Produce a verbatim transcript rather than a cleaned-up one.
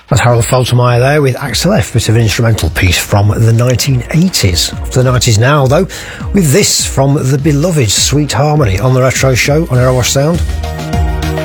That's Harold Faltermeyer there with Axel F, bit of an instrumental piece from the nineteen eighties. Up to the nineties now, though, with this from The Beloved, Sweet Harmony, on the Retro Show on Aerowash Sound.